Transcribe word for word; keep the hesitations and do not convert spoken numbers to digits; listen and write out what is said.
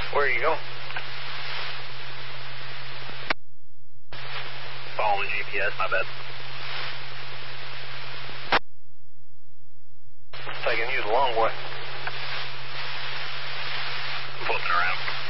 Where are you going? Following G P S, my bad. Taking you the long way. Flipping around.